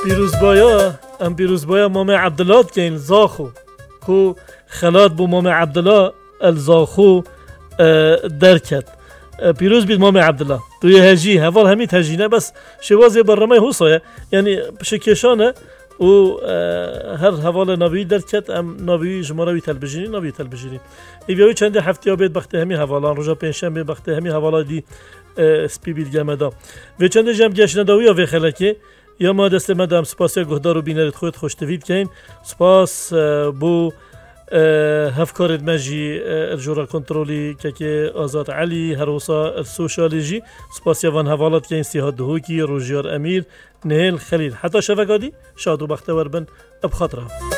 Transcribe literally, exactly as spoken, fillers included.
پیروز بایا ام پیروز بایا مام عبدالله که این زاخو خو خلات بو مام عبدالله الزاخو درکت پیروز بید مام عبدالله توی هجی هوال همید هجینه بس شوازی برنامه حوصایه یعنی شکشانه و هر حوال نوی درکت ام نوی جمهوری تلویزیونی نوی تلویزیونی ایوی چند هفته ها بید بخته همی حوالان روزا پنجشنبه بخته همی حوالا دی سپی بیل گمدا و چند جمع گشنه داوی و خلکی یا ما دست مدام سپاسی گهدار و بینرت خود خوشتوید کن سپاس بو هفکارت مجی الجورا کنترولی که آزاد علی هروسا السوشاليجي سپاسی وان حوالات که این سیحات دهوکی روژیار امیر نهل خلیل حتی شفقادی شاد و بختور بن اب خاطره